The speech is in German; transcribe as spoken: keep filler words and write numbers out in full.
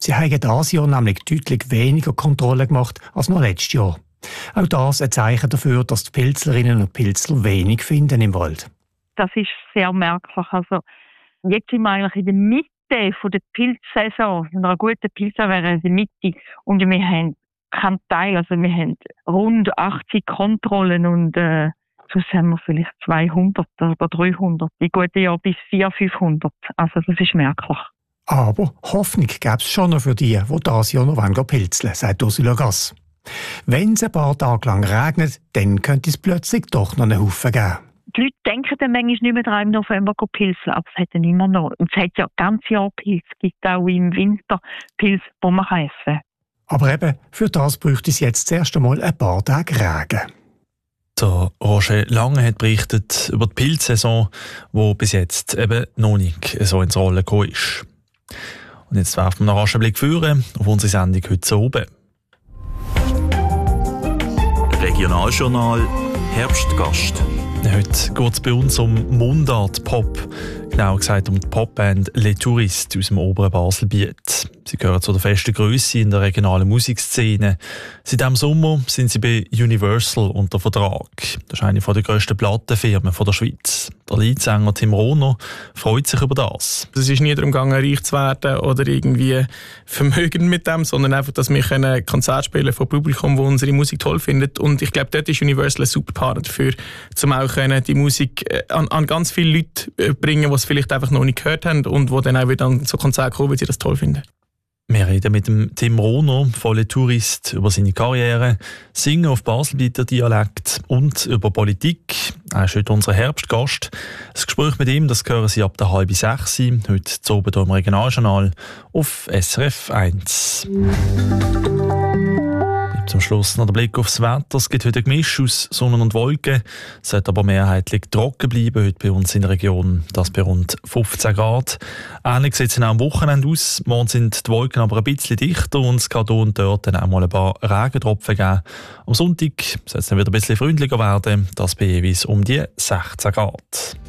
Sie haben dieses Jahr nämlich deutlich weniger Kontrollen gemacht als noch letztes Jahr. Auch das ein Zeichen dafür, dass die Pilzlerinnen und Pilzler wenig finden im Wald. Das ist sehr merklich. Also, jetzt sind wir eigentlich in der Mitte von der Pilzsaison. In einer guten Pilzsaison wäre in der Mitte. Und wir haben keinen Teil. Also, wir haben rund achtzig Kontrollen und äh, sonst haben wir vielleicht zweihundert oder dreihundert. In guten Jahren bis vierhundert, fünfhundert. Also, das ist merklich. Aber Hoffnung gäbe es schon noch für die, die dieses Jahr noch pilzeln wollen, sagt Ursula Gass. Wenn es ein paar Tage lang regnet, dann könnte es plötzlich doch noch einen Haufen geben. Die Leute denken dann manchmal nicht mehr daran, im November zu pilzeln, aber es hat dann immer noch. Und es hat ja ganz Jahr Pilz. Es gibt auch im Winter Pilz, die man essen kann. Aber eben, für das bräuchte es jetzt zuerst einmal ein paar Tage Regen. Der Roger Lange hat berichtet über die Pilzsaison, die bis jetzt eben noch nicht so ins Rollen gekommen ist. Und jetzt werfen wir noch rasch einen Blick führen auf unsere Sendung heute oben. Regionaljournal Herbstgast. Heute geht es bei uns um Mundart-Pop. Genau gesagt um die Popband Les Touristes aus dem oberen Baselbiet. Sie gehören zu der festen Grösse in der regionalen Musikszene. Seit diesem Sommer sind sie bei Universal unter Vertrag. Das ist eine der grössten Plattenfirmen der Schweiz. Der Leadsänger Tim Rohner freut sich über das. Es ist nie darum gegangen, reich zu werden oder irgendwie vermögend mit dem, sondern einfach, dass wir ein Konzert spielen von Publikum, das unsere Musik toll findet. Und ich glaube, dort ist Universal ein super Partner dafür, um auch die Musik an, an ganz viele Leute bringen, die es vielleicht einfach noch nicht gehört haben und die dann auch wieder an so Konzerte kommen, weil sie das toll finden. Wir reden mit dem Tim Rohner von Les Touristes über seine Karriere, Singen auf Baselbieter Dialekt und über Politik. Er ist heute unser Herbstgast. Das Gespräch mit ihm, das hören Sie ab der halb sechs, heute zu oben hier im Regionaljournal auf S R F eins. Zum Schluss noch der Blick aufs Wetter. Es gibt heute ein Gemisch aus Sonne und Wolken. Es sollte aber mehrheitlich trocken bleiben heute bei uns in der Region. Das bei rund fünfzehn Grad. Ähnlich sieht es auch am Wochenende aus. Morgen sind die Wolken aber ein bisschen dichter und es kann hier und dort dann auch mal ein paar Regentropfen geben. Am Sonntag soll es dann wieder ein bisschen freundlicher werden. Das bei jeweils um die sechzehn Grad.